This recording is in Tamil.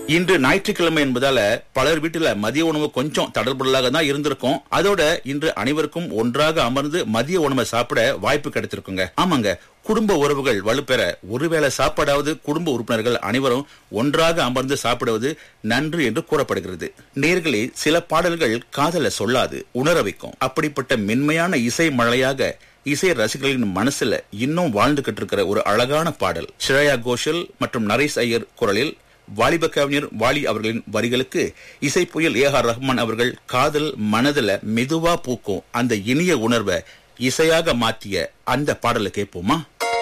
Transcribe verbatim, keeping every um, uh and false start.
இன்று ஞாயிற்றுக்கிழமை என்பதால பலர் வீட்டுல மதிய உணவு கொஞ்சம் தடல்புடலாக தான் இருந்திருக்கும். அதோட இன்று அனைவருக்கும் ஒன்றாக அமர்ந்து மதிய உணவை சாப்பிட வாய்ப்பு கிடைத்திருக்குங்க. ஆமாங்க, குடும்ப உறவுகள் வலுப்பெற ஒருவேளை சாப்பாடாவது குடும்ப உறுப்பினர்கள் அனைவரும் ஒன்றாக அமர்ந்து சாப்பிடுவது நன்று என்று கூறப்படுகிறது. நேர்களே, சில பாடல்கள் காதல சொல்லாது, உணர வைக்கும். அப்படிப்பட்ட மென்மையான இசை மழையாக இசை ரசிகர்களின் மனசுல இன்னும் வாழ்ந்துகிட்டு இருக்கிற ஒரு அழகான பாடல். ஸ்ரேயா கோஷல் மற்றும் நரேஷ் ஐயர் குரலில் வாலிப கவிஞர் வாலி அவர்களின் வரிகளுக்கு இசை புயல் ஏ ஆர் ரஹ்மான் அவர்கள் காதல் மனதுல மெதுவா பூக்கும் அந்த இனிய உணர்வை இசையாக மாற்றிய அந்த பாடலை கேட்போமா?